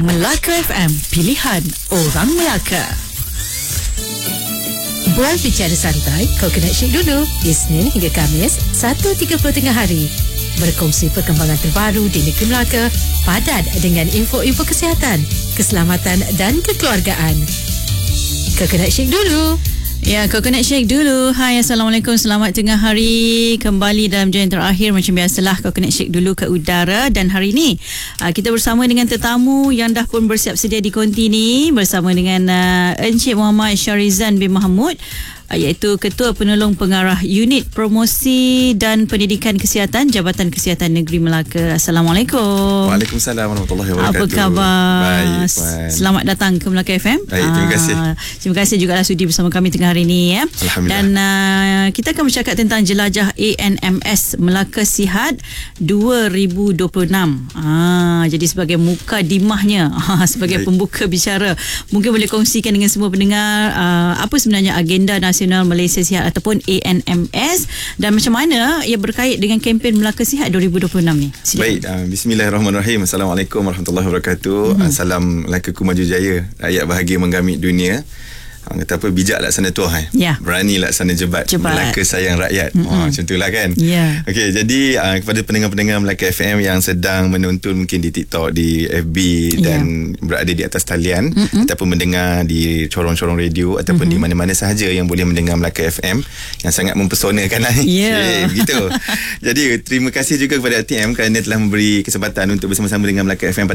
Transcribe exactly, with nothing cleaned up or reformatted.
Melaka F M, pilihan orang Melaka. Bual bicara santai, Coconut Shake dulu. Isnin hingga Khamis, satu tiga puluh tengah hari. Berkongsi perkembangan terbaru di negeri Melaka, padat dengan info-info kesihatan, keselamatan dan kekeluargaan. Coconut Shake dulu. Ya, Coconut Shake dulu. Hai, Assalamualaikum. Selamat tengah hari. Kembali dalam jam terakhir macam biasalah, Coconut Shake dulu ke udara. Dan hari ini uh, kita bersama dengan tetamu yang dah pun bersiap sedia di konti ni, bersama dengan uh, Encik Muhammad Syarizan bin Mahmud, uh, iaitu Ketua Penolong Pengarah Unit Promosi dan Pendidikan Kesihatan Jabatan Kesihatan Negeri Melaka. Assalamualaikum. Waalaikumsalam warahmatullahi wabarakatuh. Apa khabar? Baik, Puan. Selamat datang ke Melaka F M. Baik, terima kasih. Uh, terima kasih juga lah sudi bersama kami tengah hari ini ya. Alhamdulillah. Dan uh, kita akan bercakap tentang jelajah A N M S Melaka Sihat dua ribu dua puluh enam. Ah, jadi sebagai muka dimahnya, ah, sebagai Baik. pembuka bicara, mungkin boleh kongsikan dengan semua pendengar uh, apa sebenarnya agenda nasional Malaysia Sihat ataupun A N M S dan macam mana ia berkait dengan kempen Melaka Sihat dua ribu dua puluh enam ni. Silakan. Baik, uh, bismillahirrahmanirrahim. Assalamualaikum warahmatullahi wabarakatuh. Mm-hmm. Salam Melaka Maju Jaya. Rakyat bahagia menggamit dunia. Ha, kata apa, bijak laksana tuah, ya. Berani laksana jebat, jebat. Melaka sayang rakyat. Mm-hmm. Oh, macam itulah kan. Ya. Okey, jadi uh, kepada pendengar-pendengar Melaka F M yang sedang menonton mungkin di TikTok, di F B dan ya. berada di atas talian, mm-hmm. ataupun mendengar di corong-corong radio ataupun mm-hmm. di mana-mana sahaja yang boleh mendengar Melaka F M, yang sangat mempesonakan lah ni. Ya. Okay, begitu. Jadi terima kasih juga kepada T M kerana telah memberi kesempatan untuk bersama-sama dengan Melaka F M